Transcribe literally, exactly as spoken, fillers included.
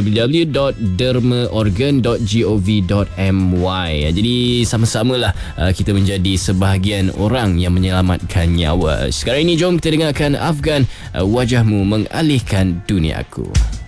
w w w dot dermaorgan dot gov dot my. Jadi sama-samalah uh, kita menjadi sebahagian orang yang menyelamatkan nyawa. Sekarang ini jom kita dengarkan Afgan, uh, Wajahmu Mengalihkan Duniaku.